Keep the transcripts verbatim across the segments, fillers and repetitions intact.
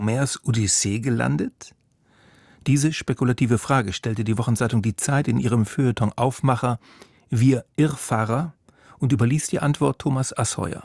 Homers Odyssee gelandet? Diese spekulative Frage stellte die Wochenzeitung Die Zeit in ihrem Feuilleton Aufmacher Wir Irrfahrer und überließ die Antwort Thomas Asheuer.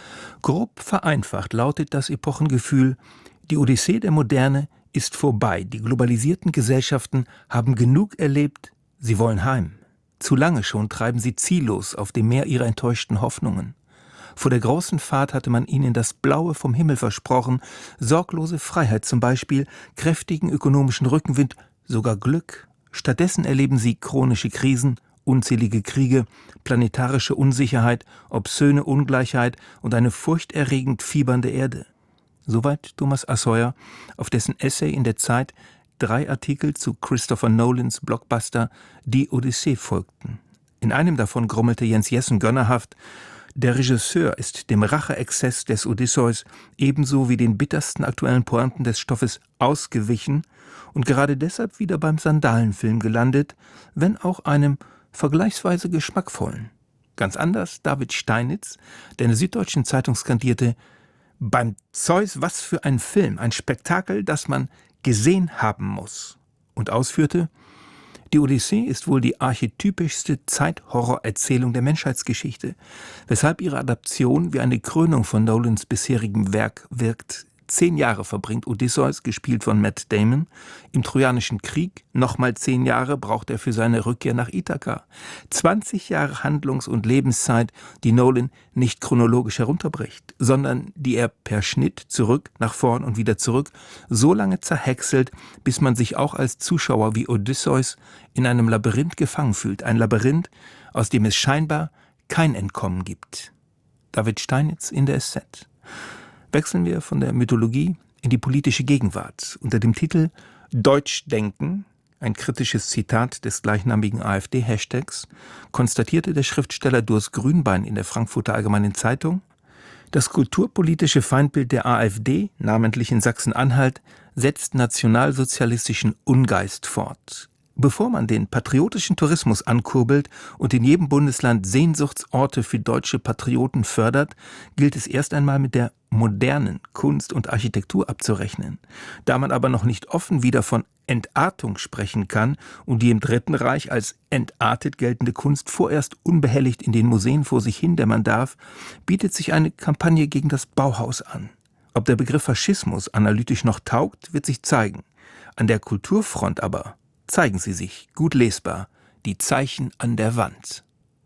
Grob vereinfacht lautet das Epochengefühl: Die Odyssee der Moderne ist vorbei, die globalisierten Gesellschaften haben genug erlebt, sie wollen heim. Zu lange schon treiben sie ziellos auf dem Meer ihrer enttäuschten Hoffnungen. Vor der großen Fahrt hatte man ihnen das Blaue vom Himmel versprochen, sorglose Freiheit zum Beispiel, kräftigen ökonomischen Rückenwind, sogar Glück. Stattdessen erleben sie chronische Krisen, unzählige Kriege, planetarische Unsicherheit, obszöne Ungleichheit und eine furchterregend fiebernde Erde. Soweit Thomas Asheuer, auf dessen Essay in der Zeit drei Artikel zu Christopher Nolans Blockbuster Die Odyssee folgten. In einem davon grummelte Jens Jessen gönnerhaft: Der Regisseur ist dem Racheexzess des Odysseus ebenso wie den bittersten aktuellen Pointen des Stoffes ausgewichen und gerade deshalb wieder beim Sandalenfilm gelandet, wenn auch einem vergleichsweise geschmackvollen. Ganz anders David Steinitz, der in der Süddeutschen Zeitung skandierte: Beim Zeus, was für ein Film, ein Spektakel, das man gesehen haben muss. Und ausführte: Die Odyssee ist wohl die archetypischste Zeithorrorerzählung der Menschheitsgeschichte, weshalb ihre Adaption wie eine Krönung von Nolans bisherigem Werk wirkt. Zehn Jahre verbringt Odysseus, gespielt von Matt Damon, im Trojanischen Krieg. Nochmal zehn Jahre braucht er für seine Rückkehr nach Ithaka. zwanzig Jahre Handlungs- und Lebenszeit, die Nolan nicht chronologisch herunterbricht, sondern die er per Schnitt zurück, nach vorn und wieder zurück so lange zerhäckselt, bis man sich auch als Zuschauer wie Odysseus in einem Labyrinth gefangen fühlt. Ein Labyrinth, aus dem es scheinbar kein Entkommen gibt. David Steinitz in der S Z. Wechseln wir von der Mythologie in die politische Gegenwart. Unter dem Titel Deutschdenken, ein kritisches Zitat des gleichnamigen AfD-Hashtags, konstatierte der Schriftsteller Durs Grünbein in der Frankfurter Allgemeinen Zeitung: Das kulturpolitische Feindbild der AfD, namentlich in Sachsen-Anhalt, setzt nationalsozialistischen Ungeist fort. Bevor man den patriotischen Tourismus ankurbelt und in jedem Bundesland Sehnsuchtsorte für deutsche Patrioten fördert, gilt es erst einmal mit der modernen Kunst und Architektur abzurechnen. Da man aber noch nicht offen wieder von Entartung sprechen kann und die im Dritten Reich als entartet geltende Kunst vorerst unbehelligt in den Museen vor sich hindämmern darf, bietet sich eine Kampagne gegen das Bauhaus an. Ob der Begriff Faschismus analytisch noch taugt, wird sich zeigen. An der Kulturfront aber zeigen sie sich, gut lesbar, die Zeichen an der Wand.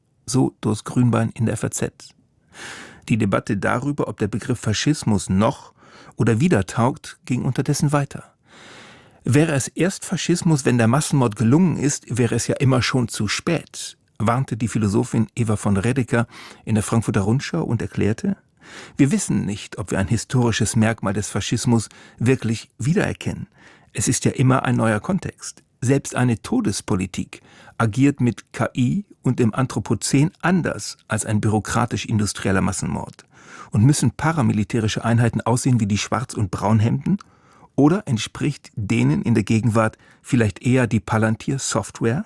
So Durs Grünbein in der F A Z. Die Debatte darüber, ob der Begriff Faschismus noch oder wieder taugt, ging unterdessen weiter. Wäre es erst Faschismus, wenn der Massenmord gelungen ist, wäre es ja immer schon zu spät, warnte die Philosophin Eva von Redeker in der Frankfurter Rundschau und erklärte: Wir wissen nicht, ob wir ein historisches Merkmal des Faschismus wirklich wiedererkennen. Es ist ja immer ein neuer Kontext. Selbst eine Todespolitik agiert mit K I und im Anthropozän anders als ein bürokratisch-industrieller Massenmord. Und müssen paramilitärische Einheiten aussehen wie die Schwarz- und Braunhemden? Oder entspricht denen in der Gegenwart vielleicht eher die Palantir-Software?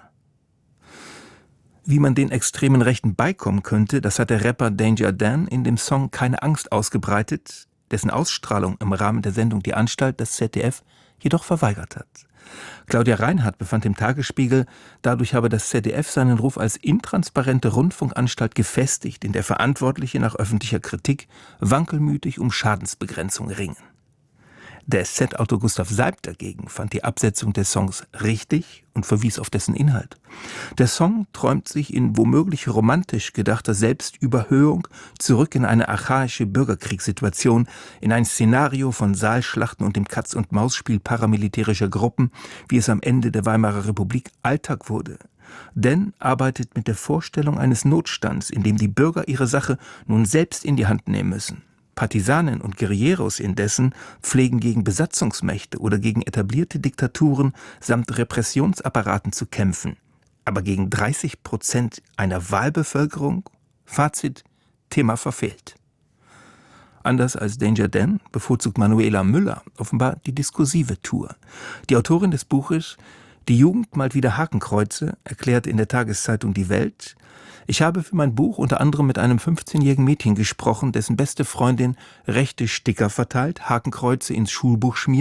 Wie man den extremen Rechten beikommen könnte, das hat der Rapper Danger Dan in dem Song Keine Angst ausgebreitet, dessen Ausstrahlung im Rahmen der Sendung Die Anstalt das Z D F jedoch verweigert hat. Claudia Reinhardt befand im Tagesspiegel, dadurch habe das Z D F seinen Ruf als intransparente Rundfunkanstalt gefestigt, in der Verantwortliche nach öffentlicher Kritik wankelmütig um Schadensbegrenzung ringen. Der S Z-Autor Gustav Seibt dagegen fand die Absetzung des Songs richtig und verwies auf dessen Inhalt. Der Song träumt sich in womöglich romantisch gedachter Selbstüberhöhung zurück in eine archaische Bürgerkriegssituation, in ein Szenario von Saalschlachten und dem Katz-und-Maus-Spiel paramilitärischer Gruppen, wie es am Ende der Weimarer Republik Alltag wurde. Denn arbeitet mit der Vorstellung eines Notstands, in dem die Bürger ihre Sache nun selbst in die Hand nehmen müssen. Partisanen und Guerilleros indessen pflegen gegen Besatzungsmächte oder gegen etablierte Diktaturen samt Repressionsapparaten zu kämpfen. Aber gegen dreißig Prozent einer Wahlbevölkerung? Fazit: Thema verfehlt. Anders als Danger Dan bevorzugt Manuela Müller offenbar die diskursive Tour. Die Autorin des Buches Die Jugend malt wieder Hakenkreuze erklärt in der Tageszeitung Die Welt: Ich habe für mein Buch unter anderem mit einem fünfzehnjährigen Mädchen gesprochen, dessen beste Freundin rechte Sticker verteilt, Hakenkreuze ins Schulbuch schmiert